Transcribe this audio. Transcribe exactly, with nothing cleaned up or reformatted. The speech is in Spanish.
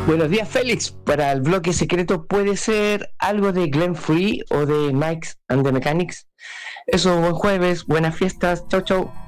Buenos días, Félix. Para el bloque secreto puede ser algo de Glenn Free o de Mike's and the Mechanics. Eso, buen jueves, buenas fiestas. Chau, chau.